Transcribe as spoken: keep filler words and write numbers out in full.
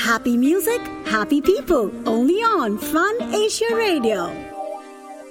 Happy music, happy people. Only on Fun Asia Radio.